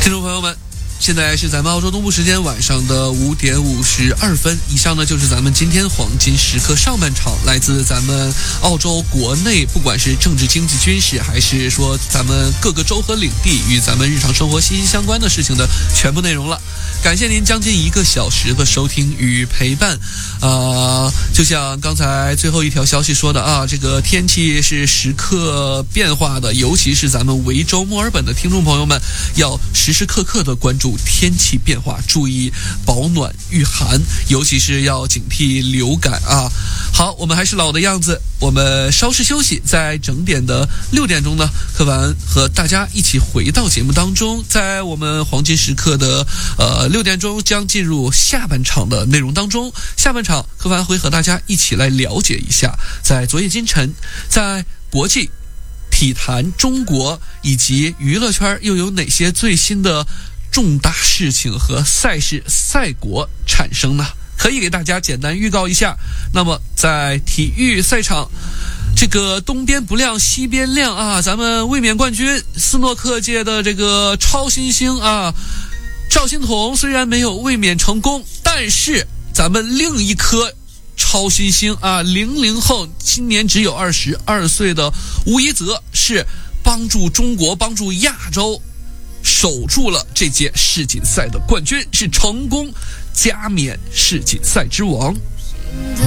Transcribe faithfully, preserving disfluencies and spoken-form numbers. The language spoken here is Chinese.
听众朋友们，现在是咱们澳洲东部时间晚上的五点五十二分。以上呢就是咱们今天黄金时刻上半场，来自咱们澳洲国内，不管是政治、经济、军事，还是说咱们各个州和领地与咱们日常生活息息相关的事情的全部内容了。感谢您将近一个小时的收听与陪伴。呃，就像刚才最后一条消息说的啊，这个天气是时刻变化的，尤其是咱们维州墨尔本的听众朋友们，要时时刻刻的关注天气变化，注意保暖御寒，尤其是要警惕流感啊。好，我们还是老的样子，我们稍事休息，在整点的六点钟呢，柯凡和大家一起回到节目当中。在我们黄金时刻的呃六点钟将进入下半场的内容当中。下半场柯凡会和大家一起来了解一下，在昨夜今晨，在国际体坛、中国以及娱乐圈又有哪些最新的重大事情和赛事赛果产生呢？可以给大家简单预告一下。那么在体育赛场，这个东边不亮西边亮啊，咱们卫冕冠军斯诺克界的这个超新星啊，赵心彤虽然没有卫冕成功，但是咱们另一颗超新星啊，零零后，今年只有二十二岁的吴一泽，是帮助中国、帮助亚洲守住了这届世锦赛的冠军，是成功加冕世锦赛之王。